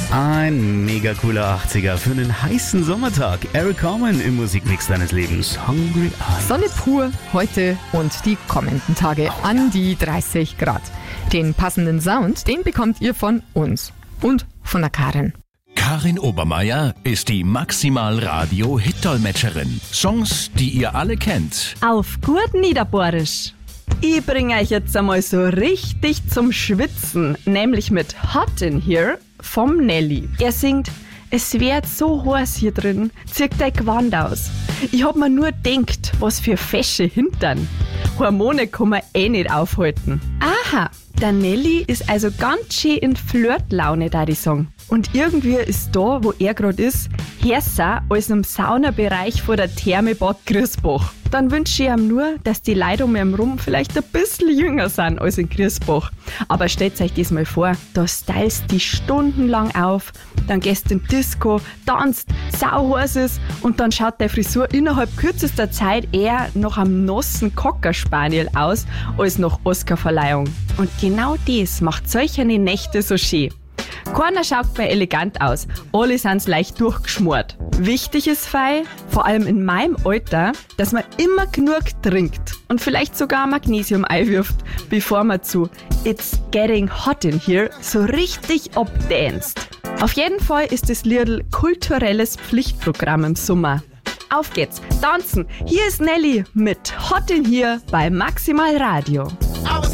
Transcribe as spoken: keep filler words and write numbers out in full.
Ein mega cooler achtziger für einen heißen Sommertag. Eric Carmen im Musikmix deines Lebens. Hungry Eyes. Sonne pur heute und die kommenden Tage an die dreißig Grad. Den passenden Sound, den bekommt ihr von uns und von der Karin. Karin Obermeier ist die Maximal-Radio-Hit-Dolmetscherin. Songs, die ihr alle kennt. Auf gut Niederbohrisch. Ich bringe euch jetzt einmal so richtig zum Schwitzen, nämlich mit Hot in Here vom Nelly. Er singt: Es wird so heiß hier drin, zieht dein Gewand aus. Ich hab mir nur gedacht, was für fesche Hintern. Hormone kann man eh nicht aufhalten. Aha, der Nelly ist also ganz schön in Flirtlaune, da ich sagen. Und irgendwie ist da, wo er gerade ist, härter als im Saunabereich vor der Therme Bad Griesbach. Dann wünsche ich ihm nur, dass die Leute um ihn rum vielleicht ein bisschen jünger sind als in Griesbach. Aber stellt euch das mal vor, da stylst die stundenlang auf, dann gehst in Disco, tanzt, sauheiß ist und dann schaut deine Frisur innerhalb kürzester Zeit eher nach einem nassen Cockerspaniel aus als nach Oscarverleihung. Und genau das macht solche Nächte so schön. Keiner schaut mehr elegant aus, alle sind's leicht durchgeschmort. Wichtig ist fei, vor allem in meinem Alter, dass man immer genug trinkt und vielleicht sogar Magnesium einwirft, bevor man zu It's Getting Hot in Here so richtig abdanzt. Auf jeden Fall ist das Liedl kulturelles Pflichtprogramm im Sommer. Auf geht's, tanzen! Hier ist Nelly mit Hot in Here bei Maximal Radio.